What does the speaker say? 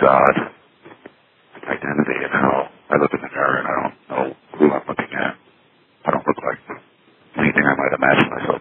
God, identity, and how I look in the mirror and I don't know who I'm looking at. I don't look like anything I might imagine myself